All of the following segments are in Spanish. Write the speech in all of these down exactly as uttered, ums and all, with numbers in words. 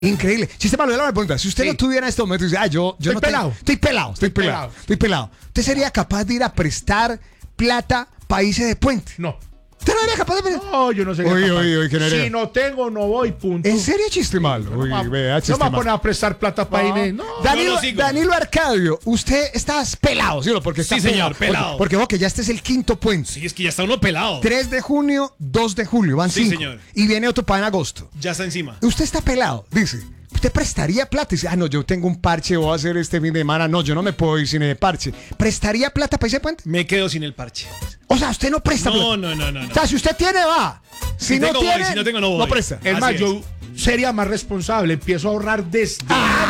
Increíble. Sistema Manuel me pregunta, si usted Sí. no tuviera en este momento, dice, ah, yo, yo Estoy no tengo- pelado. estoy pelado, estoy, Estoy pelado, pelado. estoy pelado. ¿Usted sería capaz de ir a prestar plata países de puente? No. ¿Usted no sería capaz de prestar? No, yo no sé. Uy, uy, uy, ¿quién eres? Si no tengo, no voy, punto. ¿En serio, chiste malo? Uy, No, vea, no chiste me va a malo. poner a prestar plata para Inés. No. Danilo, Yo lo sigo. Danilo Arcadio, usted está pelado, ¿sí? Porque está Sí, señor, Porque, pelado. porque, ojo, que ya este es el quinto puente. Sí, es que ya está uno pelado. tres de junio, dos de julio, van Sí, cinco. señor. Y viene otro para en agosto. Ya está encima. Usted está pelado, dice. ¿Usted prestaría plata? Dice, ah, no, yo tengo un parche, voy a hacer este fin de semana. No, yo no me puedo ir sin el parche. ¿Prestaría plata para ese puente? Me quedo sin el parche. O sea, usted no presta No, plata. no, no, no, no. O sea, si usted tiene, va. Si, Si no tengo, tiene, voy, si no tengo, no voy. presta. Es Así más, es. yo sería más responsable. Empiezo a ahorrar desde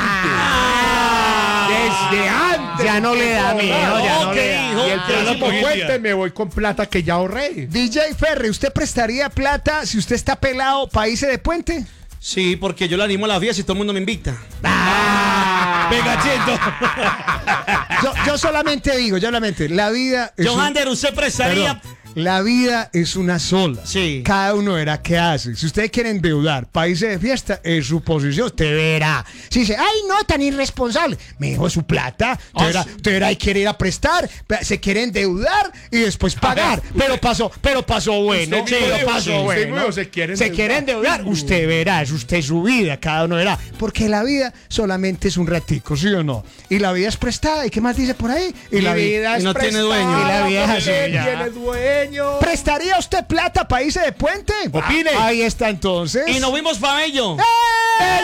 Ah. antes. Desde antes. Ya no le da empiezo a miedo, ahorrar. ya no Ok, le da. hijo. Y el Ya próximo lo cogí el puente día. me voy con plata que ya ahorré. D J Ferry, ¿usted prestaría plata si usted está pelado para irse de puente? Sí, porque yo le animo a la vida si todo el mundo me invita. Pegachento. Yo, yo solamente digo, yo solamente, la vida es un- Johander, ¿usted prestaría? Perdón. La vida es una sola. Sí. Cada uno verá qué hace. Si usted quiere endeudar países de fiesta, es su posición. Usted verá. Si dice, ay, no, tan irresponsable. Me dijo su plata. Usted, Ah, verá, sí. usted verá y quiere ir a prestar. Se quiere endeudar y después pagar. Pero pasó, pero pasó bueno. Usted pero mismo, pasó usted bueno. mismo se quiere Se endeudar. quiere endeudar. Usted verá. Es usted su vida. Cada uno verá. Porque la vida solamente es un ratico, ¿sí o no? Y la vida es prestada. ¿Y qué más dice por ahí? Y la vida. y no tiene dueño. Y la vida es así, porque ya. tiene dueño. ¿Prestaría usted plata para irse de puente? Opine. Ahí está entonces. Y nos vimos para ello. ¡Eh!